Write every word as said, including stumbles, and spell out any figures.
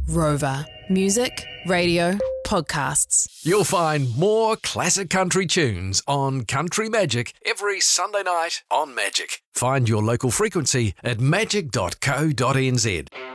Rover. Music, radio, podcasts. You'll find more classic country tunes on Country Magic every Sunday night on Magic. Find your local frequency at magic dot co dot n z.